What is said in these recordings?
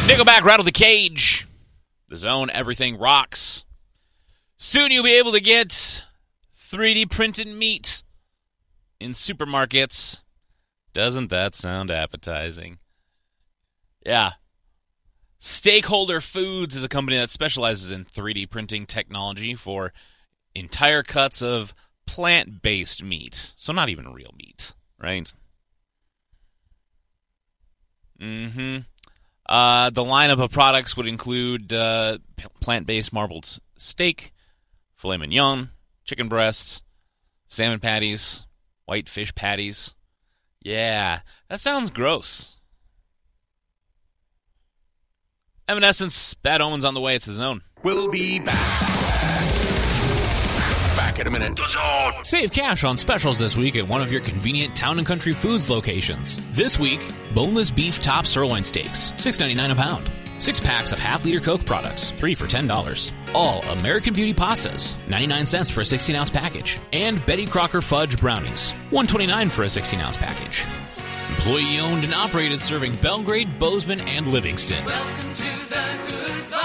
Nickelback, Rattle the Cage. The Zone, Everything Rocks. Soon you'll be able to get 3D printed meat in supermarkets. Doesn't that sound appetizing? Yeah. Stakeholder Foods is a company that specializes in 3D printing technology for entire cuts of plant-based meat. So not even real meat, right? The lineup of products would include plant-based marbled steak, filet mignon, chicken breasts, salmon patties, white fish patties. Yeah, that sounds gross. Evanescence, Bad Omens on the way. It's The Zone. We'll be back. Back in a minute. The Zone. Save cash on specials this week at one of your convenient Town & Country Foods locations. This week, boneless beef top sirloin steaks, $6.99 a pound. 6 packs of half-liter Coke products, 3 for $10. All American Beauty pastas, 99 cents for a 16-ounce package. And Betty Crocker Fudge brownies, $1.29 for a 16-ounce package. Employee-owned and operated, serving Belgrade, Bozeman, and Livingston. Welcome to the Good Fight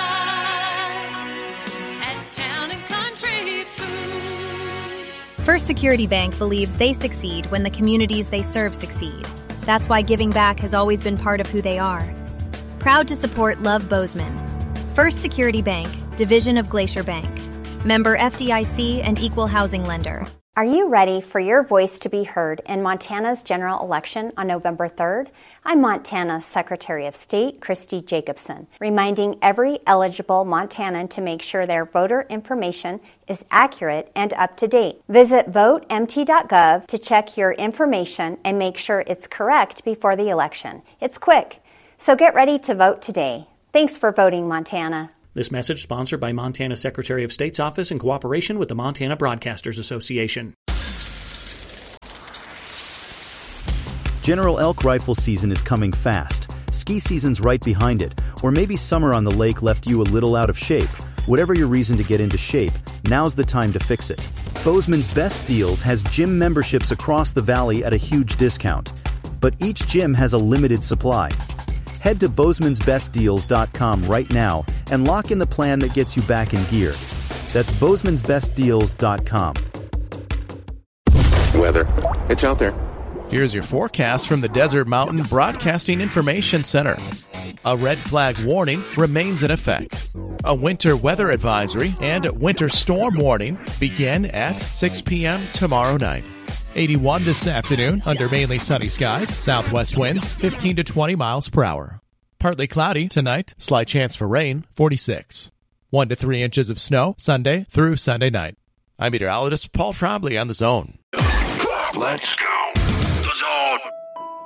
at Town & Country Foods. First Security Bank believes they succeed when the communities they serve succeed. That's why giving back has always been part of who they are. Proud to support Love Bozeman. First Security Bank, division of Glacier Bank. Member FDIC and equal housing lender. Are you ready for your voice to be heard in Montana's general election on November 3rd? I'm Montana's Secretary of State, Christy Jacobson, reminding every eligible Montanan to make sure their voter information is accurate and up to date. Visit votemt.gov to check your information and make sure it's correct before the election. It's quick. So get ready to vote today. Thanks for voting, Montana. This message sponsored by Montana Secretary of State's office in cooperation with the Montana Broadcasters Association. General elk rifle season is coming fast. Ski season's right behind it. Or maybe summer on the lake left you a little out of shape. Whatever your reason to get into shape, now's the time to fix it. Bozeman's Best Deals has gym memberships across the valley at a huge discount. But each gym has a limited supply. Head to bozemansbestdeals.com right now and lock in the plan that gets you back in gear. That's bozemansbestdeals.com. Weather. It's out there. Here's your forecast from the Desert Mountain Broadcasting Information Center. A red flag warning remains in effect. A winter weather advisory and winter storm warning begin at 6 p.m. tomorrow night. 81 this afternoon under mainly sunny skies. Southwest winds 15 to 20 miles per hour. Partly cloudy tonight. Slight chance for rain 46. 1 to 3 inches of snow Sunday through Sunday night. I'm meteorologist Paul Trombley on The Zone. Let's go. The Zone.